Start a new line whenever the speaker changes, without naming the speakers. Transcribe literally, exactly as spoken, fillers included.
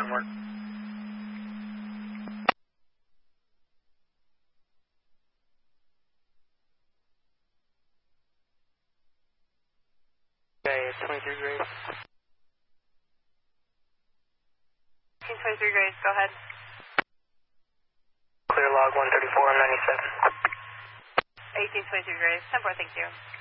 one one. Okay, it's twenty-three Grace.
eighteen twenty-three Grace, go ahead.
Clear log one thirty-four, I'm ninety-seven.
eighteen twenty-three Grace, ten four, thank you.